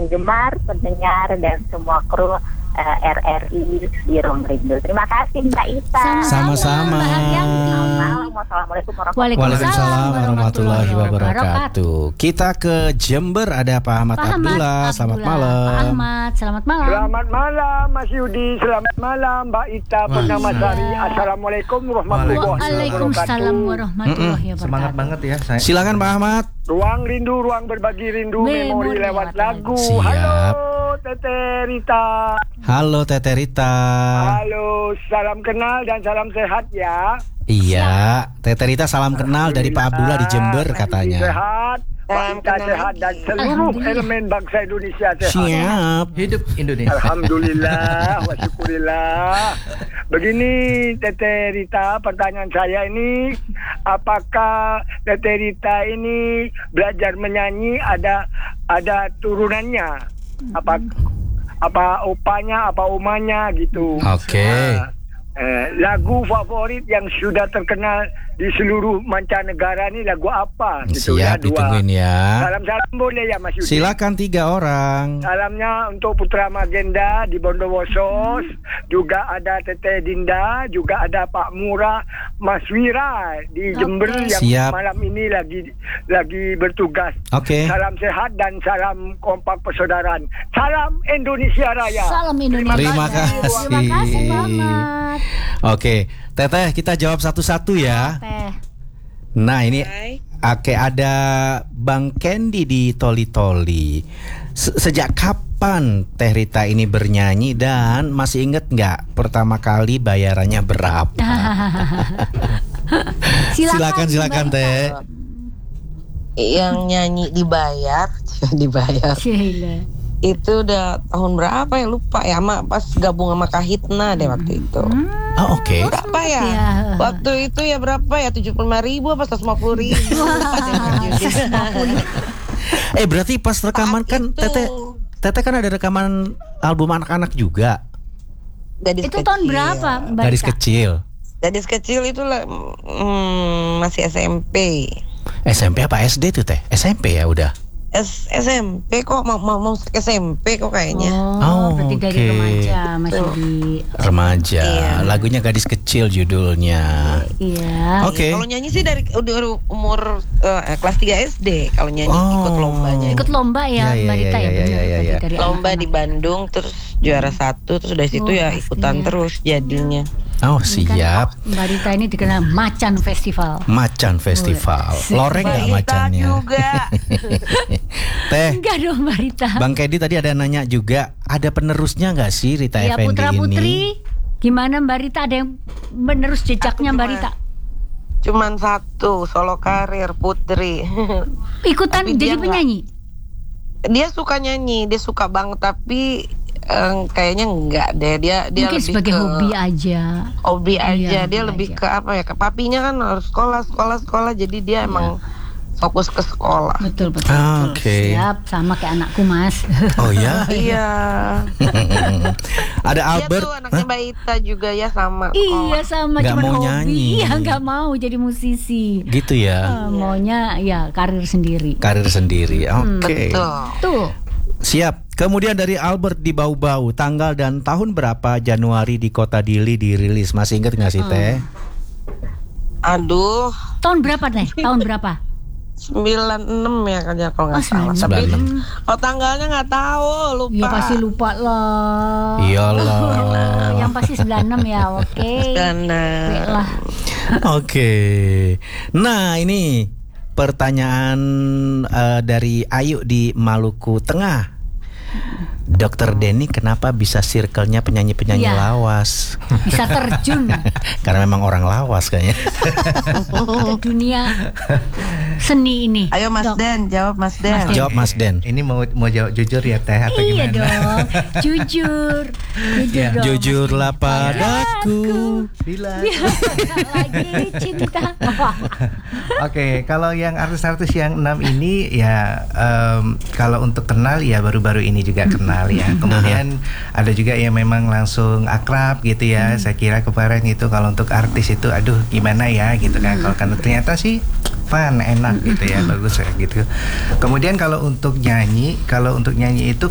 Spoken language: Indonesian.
penggemar, pendengar, dan semua kru RRI di Ruang Rindu. Terima kasih Mbak Ita. Sama-sama. Assalamualaikum Waalaikumsalam warahmatullahi wabarakatuh. Kita ke Jember, ada Pak Ahmad Abdullah. Selamat malam. Pak Ahmad, selamat malam. Selamat malam Mas Yudi, selamat malam Mbak Ita Purnamasari. Assalamualaikum warahmatullahi wabarakatuh. Waalaikumsalam warahmatullahi wabarakatuh. Semangat banget ya. Silakan Pak Ahmad. Ruang Rindu, ruang berbagi rindu, memori lewat lagu. Siap. Halo Tete Rita. Halo Tete Rita. Halo, salam kenal dan salam sehat ya. Iya, Tete Rita salam kenal dari Pak Abdullah di Jember katanya. Sehat, Bangsa sehat dan seluruh elemen bangsa Indonesia sehat. Siap. Hidup Indonesia. Alhamdulillah, wa syukurillah. Begini Tete Rita, pertanyaan saya ini, apakah Tete Rita ini belajar menyanyi ada turunannya? Apa opanya, apa umanya gitu. Oke. Lagu favorit yang sudah terkenal di seluruh mancanegara ini lagu apa? Gitu Siap, ditungguin ya. Salam-salam boleh ya Mas Yudi? Silakan 3 orang. Salamnya untuk Putra Magenda di Bondowoso, juga ada Tete Dinda, juga ada Pak Murah, Mas Wira di Jember yang Siap. malam ini lagi bertugas. Oke. Salam sehat dan salam kompak persaudaraan. Salam Indonesia Raya. Salam Indonesia. Terima kasih. Terima kasih Pak Ahmad. Oke, Teteh kita jawab satu-satu ya. Teh. Nah ini Oke, ada Bang Kendi di Toli-Toli. Sejak kapan Teh Rita ini bernyanyi dan masih inget nggak pertama kali bayarannya berapa? Silakan Teh. Yang nyanyi dibayar. Cila. Itu udah tahun berapa ya, lupa ya, pas gabung sama Kahitna deh waktu itu. Oh oke. Berapa ya? Waktu itu ya berapa ya, 75.000 apa 150.000? Berarti pas rekaman kan Tete kan ada rekaman album anak-anak juga. Gadis Itu kecil. tahun berapa Mbak Gadis Rita? kecil. Gadis kecil itu masih SMP. SMP apa SD tuh Teh? SMP ya udah. SMP kok mau SMP kok kayaknya. Berarti dari oke. remaja masih di Remaja. Iya. Lagunya Gadis Kecil judulnya. Iya. Oke. Kalau nyanyi sih dari udah umur kelas 3 SD kalau nyanyi ikut lombanya. Ikut lomba ya Iya, Mbak Rita ya, benar. iya. Dari Lomba anak-anak. di Bandung terus juara 1, terus dari situ ya pasti ikutan ya. terus jadinya. Oh Ini kan siap. Mbak Rita ini dikenal Macan Festival. Macan Festival. Loreng nggak Mbak Rita macannya? juga. Enggak Teh, dong Mbak Rita. Bang Kedi tadi ada nanya juga, ada penerusnya nggak sih Rita Ya Effendi Putra ini? Putri, gimana Mbak Rita, ada yang menerus jejaknya Mbak Rita? Cuman satu, solo karir Putri. Ikutan Tapi jadi dia penyanyi? Dia suka nyanyi, dia suka banget, tapi kayaknya enggak deh. Dia Mungkin lebih sebagai ke hobi aja. hobi aja. Iya, Dia hobi lebih aja. ke apa ya? Ke papinya kan harus sekolah. Jadi dia emang fokus ke sekolah. Betul. Oke. Siap, sama kayak anakku Mas. Oh ya? Iya. Ada Dia Albert. tuh anaknya Mbak Ita juga ya sama. Iya sama, Nggak cuma mau hobi. nyanyi. Iya nggak mau jadi musisi. Gitu ya. Maunya ya karir sendiri. Karir sendiri. Oke. Betul. Tuh. Siap. Kemudian dari Albert di Bau-Bau, tanggal dan tahun berapa Januari di Kota Dili dirilis? Masih ingat nggak sih Teh? Aduh, Tahun berapa nih? Tahun berapa? 96 ya kayaknya kalau nggak salah. 96. Tapi 96. oh tanggalnya nggak tahu, lupa. Ya pasti lupa lah. Iyalah. Yang pasti 96 ya, oke. Oke lah. Oke. Nah, ini pertanyaan dari Ayu di Maluku Tengah. Dokter Denny kenapa bisa circle-nya penyanyi-penyanyi Iya. lawas? Bisa terjun Karena memang orang lawas kayaknya. ke dunia seni ini. Ayo Mas Dok. Den, jawab Mas Den. Jawab Mas Den. Ini mau jawab jujur ya Teh atau Iya gimana? dong, jujur Ya. dong. Jujurlah padaku. Bila. Lagi cinta. Oke, kalau yang artis-artis yang 6 ini ya kalau untuk kenal ya baru-baru ini juga kenal ya. Kemudian ada juga yang memang langsung akrab gitu ya. Saya kira kemarin itu kalau untuk artis itu aduh gimana ya gitu kan. Kalau karena ternyata sih fun, enak gitu ya, bagus ya gitu. Kemudian kalau untuk nyanyi itu